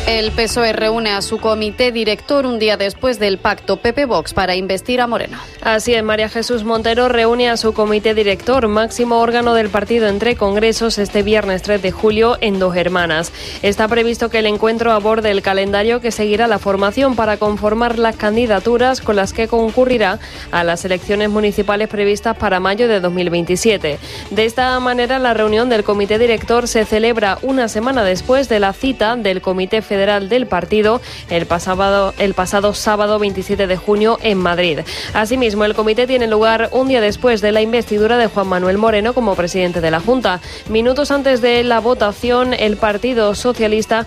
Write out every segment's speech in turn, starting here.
El PSOE reúne a su comité director un día después del pacto PP-Vox para investir a Moreno. Así es, María Jesús Montero reúne a su comité director, máximo órgano del partido entre congresos, este viernes 3 de julio en Dos Hermanas. Está previsto que el encuentro aborde el calendario que seguirá la formación para conformar las candidaturas con las que concurrirá a las elecciones municipales previstas para mayo de 2027. De esta manera, la reunión del comité director se celebra una semana después de la cita del Comité Federal del partido el pasado sábado 27 de junio en Madrid. Asimismo, el comité tiene lugar un día después de la investidura de Juan Manuel Moreno como presidente de la Junta. Minutos antes de la votación, el Partido Socialista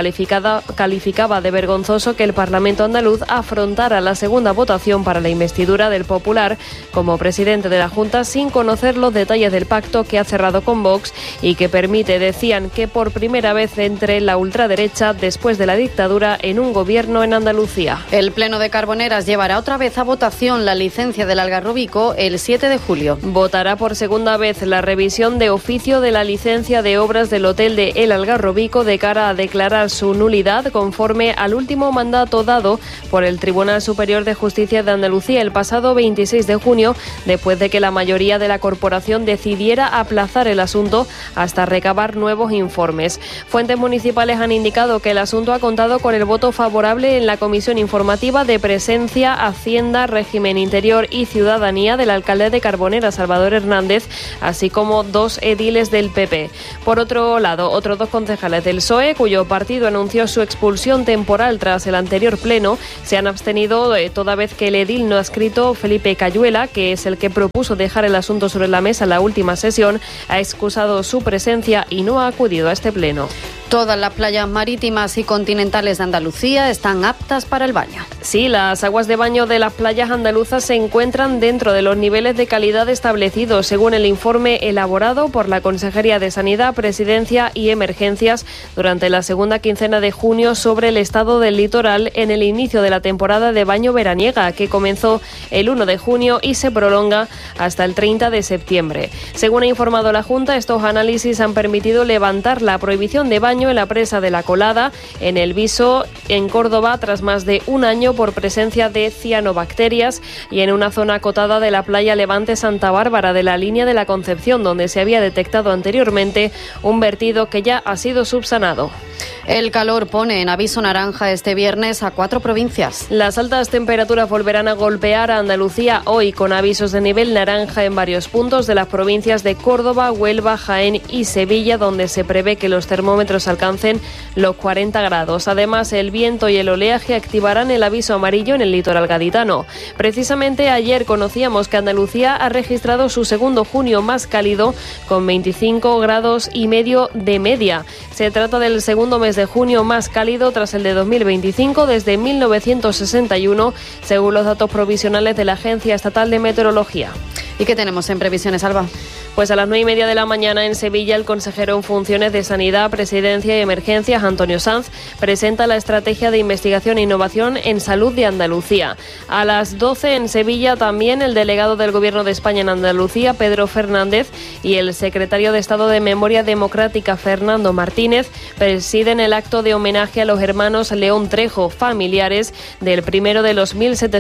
calificaba de vergonzoso que el Parlamento andaluz afrontara la segunda votación para la investidura del Popular como presidente de la Junta sin conocer los detalles del pacto que ha cerrado con Vox y que permite, decían, que por primera vez entre la ultraderecha después de la dictadura en un gobierno en Andalucía. El Pleno de Carboneras llevará otra vez a votación la licencia del Algarrobico el 7 de julio. Votará por segunda vez la revisión de oficio de la licencia de obras del hotel de El Algarrobico de cara a declarar su nulidad conforme al último mandato dado por el Tribunal Superior de Justicia de Andalucía el pasado 26 de junio, después de que la mayoría de la corporación decidiera aplazar el asunto hasta recabar nuevos informes. Fuentes municipales han indicado que el asunto ha contado con el voto favorable en la Comisión Informativa de Presencia, Hacienda, Régimen Interior y Ciudadanía del alcalde de Carboneras, Salvador Hernández, así como 2 ediles del PP. Por otro lado, otros 2 concejales del PSOE, cuyo partido anunció su expulsión temporal tras el anterior pleno, se han abstenido toda vez que el edil no adscrito Felipe Cayuela, que es el que propuso dejar el asunto sobre la mesa en la última sesión, ha excusado su presencia y no ha acudido a este pleno. Todas las playas marítimas y continentales de Andalucía están aptas para el baño. Sí, las aguas de baño de las playas andaluzas se encuentran dentro de los niveles de calidad establecidos, según el informe elaborado por la Consejería de Sanidad, Presidencia y Emergencias durante la segunda quincena de junio sobre el estado del litoral en el inicio de la temporada de baño veraniega, que comenzó el 1 de junio y se prolonga hasta el 30 de septiembre. Según ha informado la Junta, estos análisis han permitido levantar la prohibición de baño en la presa de La Colada, en El Viso, en Córdoba, tras más de un año por presencia de cianobacterias, y en una zona acotada de la playa Levante Santa Bárbara de la línea de la Concepción, donde se había detectado anteriormente un vertido que ya ha sido subsanado. El calor pone en aviso naranja este viernes a 4 provincias. Las altas temperaturas volverán a golpear a Andalucía hoy, con avisos de nivel naranja en varios puntos de las provincias de Córdoba, Huelva, Jaén y Sevilla, donde se prevé que los termómetros alcancen los 40 grados. Además, el viento y el oleaje activarán el aviso amarillo en el litoral gaditano. Precisamente ayer conocíamos que Andalucía ha registrado su segundo junio más cálido, con 25 grados y medio de media. Se trata del segundo mes de junio más cálido tras el de 2025 desde 1961, según los datos provisionales de la Agencia Estatal de Meteorología. ¿Y qué tenemos en previsiones, Alba? Pues a las 9:30 de la mañana en Sevilla, el consejero en funciones de Sanidad, Presidencia y Emergencias, Antonio Sanz, presenta la Estrategia de Investigación e Innovación en Salud de Andalucía. A las 12 en Sevilla también el delegado del Gobierno de España en Andalucía, Pedro Fernández, y el secretario de Estado de Memoria Democrática, Fernando Martínez, presiden el acto de homenaje a los hermanos León Trejo, familiares del primero de los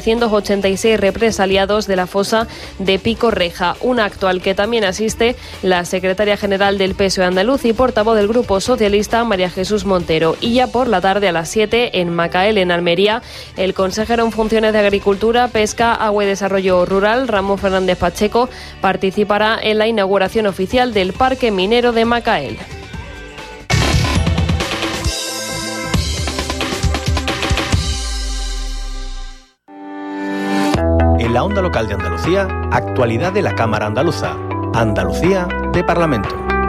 1.786 represaliados de la fosa de Pico Reja, un acto al que también asiste la secretaria general del PSOE andaluz y portavoz del Grupo Socialista, María Jesús Montero. Y ya por la tarde a las 7 en Macael, en Almería, el consejero en funciones de Agricultura, Pesca, Agua y Desarrollo Rural, Ramón Fernández Pacheco, participará en la inauguración oficial del Parque Minero de Macael. En la onda local de Andalucía, actualidad de la Cámara Andaluza. Andalucía de Parlamento.